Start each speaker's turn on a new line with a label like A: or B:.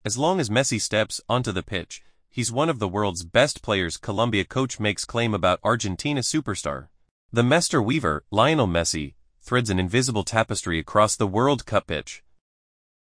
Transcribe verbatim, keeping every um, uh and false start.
A: As long as Messi steps onto the pitch, he's one of the world's best players. Colombia coach makes claim about Argentina superstar. The Master Weaver, Lionel Messi, threads an invisible tapestry across the World Cup pitch.